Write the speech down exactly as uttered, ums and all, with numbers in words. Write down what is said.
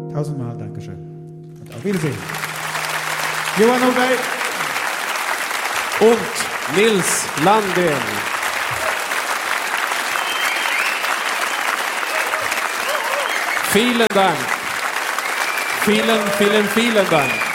Tausendmal Dankeschön. Und auf Wiedersehen. Johan Nordberg. Und Nils Landén. Vielen Dank. Vielen, vielen, vielen Dank.